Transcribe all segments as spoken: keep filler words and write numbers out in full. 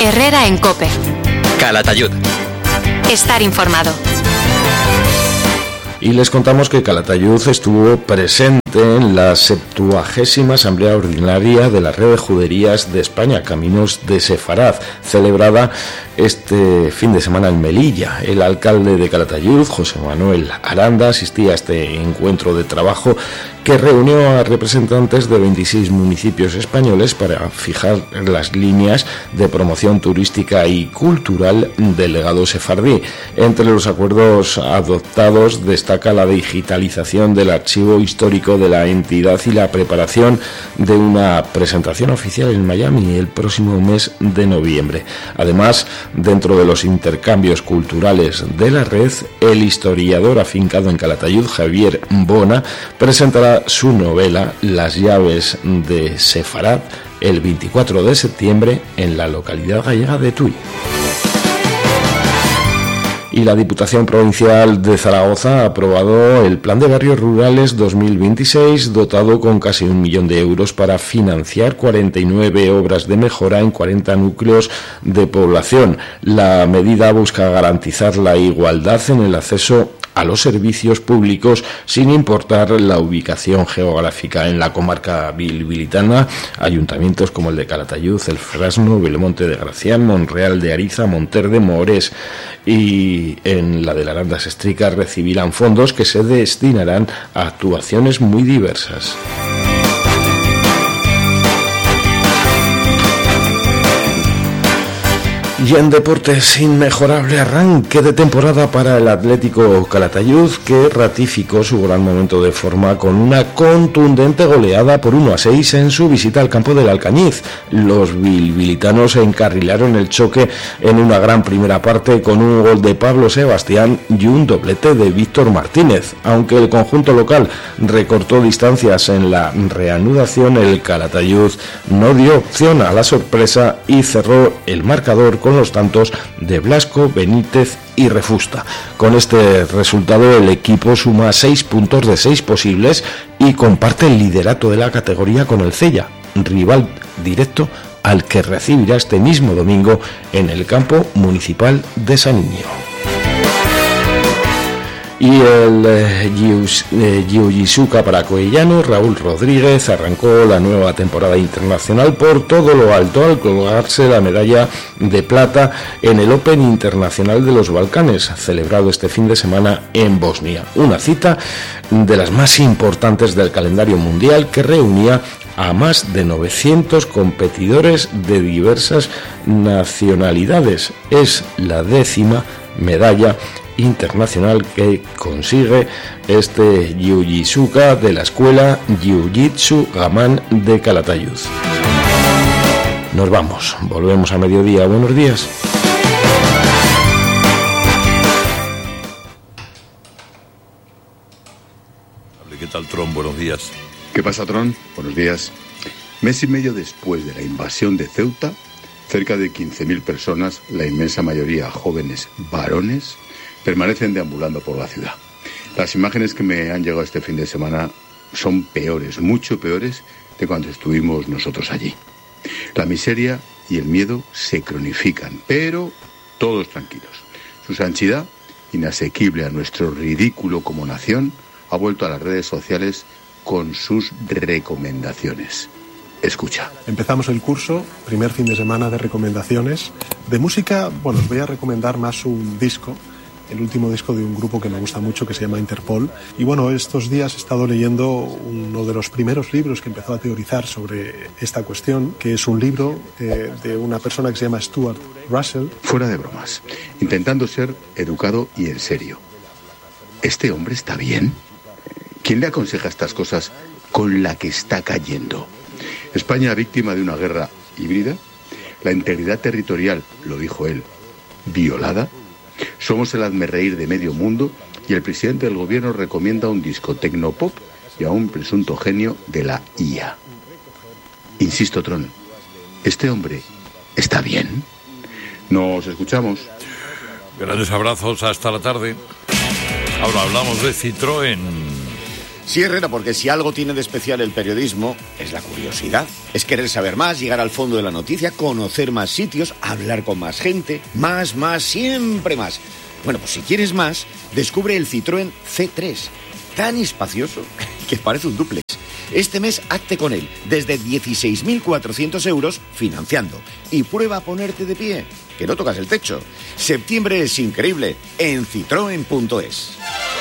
Herrera en COPE. Calatayud. Estar informado. Y les contamos que Calatayud estuvo presente en la septuagésima Asamblea Ordinaria de la Red de Juderías de España, Caminos de Sefarad, celebrada este fin de semana en Melilla. El alcalde de Calatayud, José Manuel Aranda, asistía a este encuentro de trabajo que reunió a representantes de veintiséis municipios españoles para fijar las líneas de promoción turística y cultural del legado sefardí. Entre los acuerdos adoptados destaca la digitalización del archivo histórico de la entidad y la preparación de una presentación oficial en Miami el próximo mes de noviembre. Además, dentro de los intercambios culturales de la red, el historiador afincado en Calatayud, Javier Bona, presentará su novela Las llaves de Sefarad el veinticuatro de septiembre en la localidad gallega de Tui. Y la Diputación Provincial de Zaragoza ha aprobado el Plan de Barrios Rurales dos mil veintiséis, dotado con casi un millón de euros para financiar cuarenta y nueve obras de mejora en cuarenta núcleos de población. La medida busca garantizar la igualdad en el acceso a los servicios públicos sin importar la ubicación geográfica. En la comarca bilbilitana, ayuntamientos como el de Calatayud, El Frasno, Belmonte de Gracián, Monreal de Ariza, Monter de Mores y en la de la Arandas Estricas recibirán fondos que se destinarán a actuaciones muy diversas. Y en deportes, inmejorable arranque de temporada para el Atlético Calatayud, que ratificó su gran momento de forma con una contundente goleada por uno a seis en su visita al campo del Alcañiz. Los bilbilitanos encarrilaron el choque en una gran primera parte con un gol de Pablo Sebastián y un doblete de Víctor Martínez. Aunque el conjunto local recortó distancias en la reanudación, el Calatayud no dio opción a la sorpresa y cerró el marcador con los tantos de Blasco, Benítez y Refusta. Con este resultado, el equipo suma seis puntos de seis posibles y comparte el liderato de la categoría con el Cella, rival directo al que recibirá este mismo domingo en el campo municipal de San Iñigo. Y el eh, Jiu-Jitsu paracoellano Raúl Rodríguez arrancó la nueva temporada internacional por todo lo alto al colgarse la medalla de plata en el Open Internacional de los Balcanes, celebrado este fin de semana en Bosnia. Una cita de las más importantes del calendario mundial que reunía a más de novecientos competidores de diversas nacionalidades. Es la décima medalla internacional que consigue este Jiu-Jitsuka de la escuela Jiu-Jitsu Gamán de Calatayud. Nos vamos, volvemos a mediodía. Buenos días. ¿Qué tal, Tron? Buenos días. ¿Qué pasa, Tron? Buenos días. Mes y medio después de la invasión de Ceuta, cerca de quince mil personas, la inmensa mayoría jóvenes varones, permanecen deambulando por la ciudad. Las imágenes que me han llegado este fin de semana son peores, mucho peores de cuando estuvimos nosotros allí. La miseria y el miedo se cronifican, pero todos tranquilos. Su santidad, inasequible a nuestro ridículo como nación, ha vuelto a las redes sociales con sus recomendaciones. Escucha. Empezamos el curso, primer fin de semana de recomendaciones. De música, bueno, os voy a recomendar más un disco, el último disco de un grupo que me gusta mucho que se llama Interpol. Y bueno, estos días he estado leyendo uno de los primeros libros que empezó a teorizar sobre esta cuestión, que es un libro eh, de una persona que se llama Stuart Russell. Fuera de bromas, intentando ser educado y en serio. ¿Este hombre está bien? ¿Quién le aconseja estas cosas con la que está cayendo? España, víctima de una guerra híbrida, la integridad territorial, lo dijo él, violada. Somos el hazmerreír de medio mundo y el presidente del gobierno recomienda un disco tecnopop y a un presunto genio de la I A. Insisto, Tron, ¿este hombre está bien? Nos escuchamos. Grandes abrazos, hasta la tarde. Ahora hablamos de Citroën. Sí, Herrera, porque si algo tiene de especial el periodismo es la curiosidad. Es querer saber más, llegar al fondo de la noticia, conocer más sitios, hablar con más gente, más, más, siempre más. Bueno, pues si quieres más, descubre el Citroën C tres, tan espacioso que parece un dúplex. Este mes hazte con él desde dieciséis mil cuatrocientos euros financiando y prueba a ponerte de pie, que no tocas el techo. Septiembre es increíble en citroen punto es.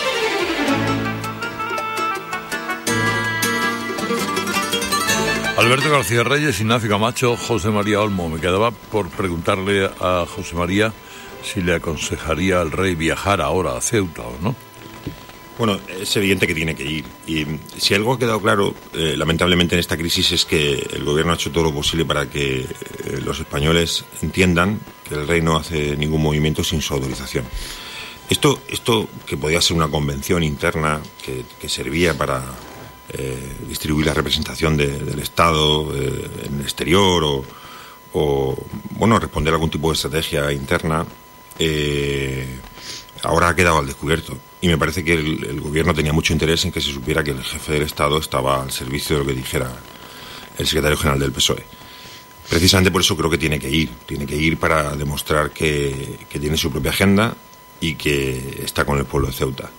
Alberto García Reyes, Ignacio Camacho, José María Olmo. Me quedaba por preguntarle a José María si le aconsejaría al rey viajar ahora a Ceuta o no. Bueno, es evidente que tiene que ir. Y si algo ha quedado claro, eh, lamentablemente en esta crisis, es que el gobierno ha hecho todo lo posible para que eh, los españoles entiendan que el rey no hace ningún movimiento sin su autorización. Esto, esto que podía ser una convención interna que, que servía para eh, distribuir la representación de, del Estado eh, en el exterior o, o, bueno, responder a algún tipo de estrategia interna, eh, ahora ha quedado al descubierto. Y me parece que el, el gobierno tenía mucho interés en que se supiera que el jefe del Estado estaba al servicio de lo que dijera el secretario general del P S O E. Precisamente por eso creo que tiene que ir. Tiene que ir para demostrar que, que tiene su propia agenda y que está con el pueblo de Ceuta.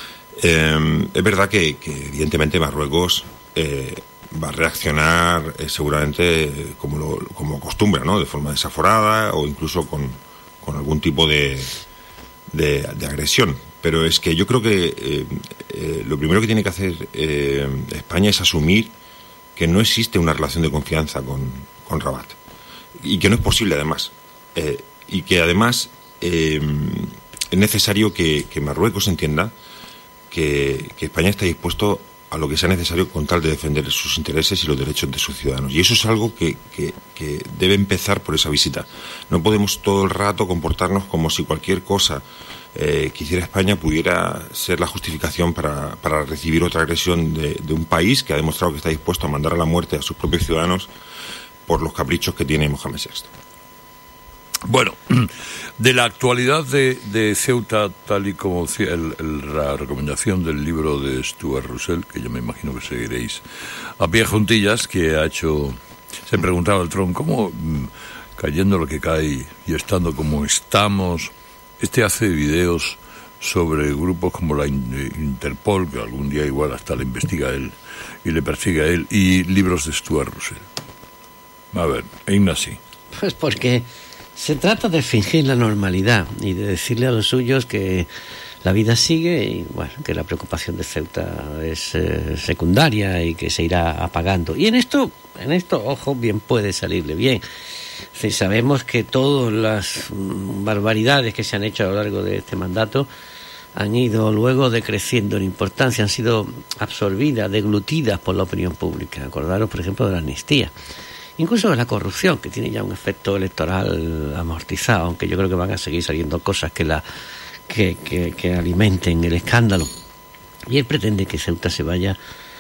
Eh, es verdad que, que evidentemente Marruecos eh, va a reaccionar eh, seguramente como, lo, como acostumbra, ¿no? De forma desaforada o incluso con, con algún tipo de, de, de agresión. Pero es que yo creo que eh, eh, lo primero que tiene que hacer eh, España es asumir que no existe una relación de confianza con, con Rabat. Y que no es posible, además. Eh, y que, además, eh, es necesario que, que Marruecos entienda que, que España está dispuesto a lo que sea necesario con tal de defender sus intereses y los derechos de sus ciudadanos. Y eso es algo que, que, que debe empezar por esa visita. No podemos todo el rato comportarnos como si cualquier cosa Eh, que hiciera España pudiera ser la justificación para, para recibir otra agresión de, de un país que ha demostrado que está dispuesto a mandar a la muerte a sus propios ciudadanos por los caprichos que tiene Mohamed sexto. Bueno, de la actualidad de, de Ceuta, tal y como el, el, la recomendación del libro de Stuart Russell, que yo me imagino que seguiréis a pie juntillas, que ha hecho, se preguntaba al Trump, ¿cómo cayendo lo que cae y estando como estamos? Este hace videos sobre grupos como la Interpol, que algún día igual hasta le investiga a él y le persigue a él, y libros de Stuart Russell. A ver, Ignacio. Pues porque se trata de fingir la normalidad y de decirle a los suyos que la vida sigue y, bueno, que la preocupación de Ceuta es eh, secundaria y que se irá apagando. Y en esto, en esto, ojo, bien puede salirle bien. Sí, sabemos que todas las barbaridades que se han hecho a lo largo de este mandato han ido luego decreciendo en importancia, han sido absorbidas, deglutidas por la opinión pública. Acordaros, por ejemplo, de la amnistía. Incluso de la corrupción, que tiene ya un efecto electoral amortizado, aunque yo creo que van a seguir saliendo cosas que, la, que, que, que alimenten el escándalo. Y él pretende que Ceuta se vaya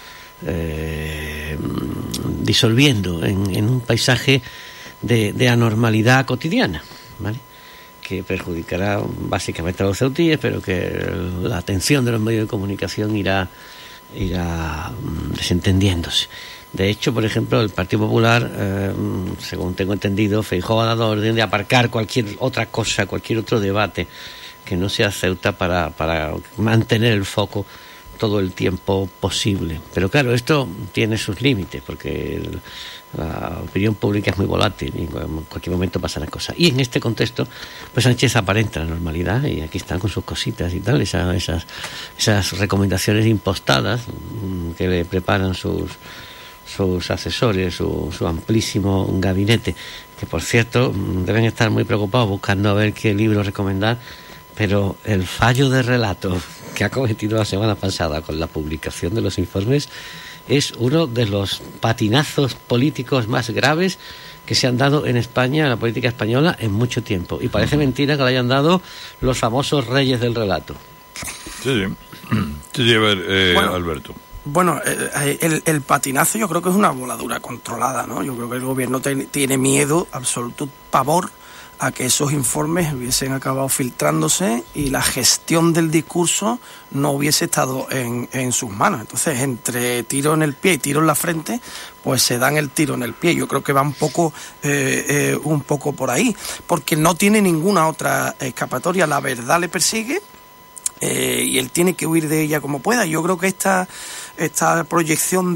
eh, disolviendo en, en un paisaje De, de anormalidad cotidiana, ¿vale? Que perjudicará básicamente a los ceutíes, pero que la atención de los medios de comunicación irá irá desentendiéndose. De hecho, por ejemplo, el Partido Popular, eh, según tengo entendido, Feijóo ha dado orden de aparcar cualquier otra cosa, cualquier otro debate que no sea Ceuta para, para mantener el foco todo el tiempo posible. Pero claro, esto tiene sus límites, porque el, la opinión pública es muy volátil y en cualquier momento pasarán cosas. Y en este contexto, pues Sánchez aparenta la normalidad y aquí están con sus cositas y tal, esas, esas, esas recomendaciones impostadas que le preparan sus, sus asesores, su, su amplísimo gabinete, que por cierto deben estar muy preocupados buscando a ver qué libro recomendar, pero el fallo de relato que ha cometido la semana pasada con la publicación de los informes es uno de los patinazos políticos más graves que se han dado en España, en la política española, en mucho tiempo. Y parece mentira que lo hayan dado los famosos reyes del relato. Sí, sí. Sí, sí, a ver, eh, bueno, Alberto. Bueno, el, el patinazo yo creo que es una voladura controlada, ¿no? Yo creo que el gobierno te, tiene miedo, absoluto pavor a que esos informes hubiesen acabado filtrándose y la gestión del discurso no hubiese estado en, en sus manos. Entonces, entre tiro en el pie y tiro en la frente, pues se dan el tiro en el pie. Yo creo que va un poco, eh, eh, un poco por ahí, porque no tiene ninguna otra escapatoria. La verdad le persigue. Eh, y él tiene que huir de ella como pueda. Yo creo que esta, esta proyección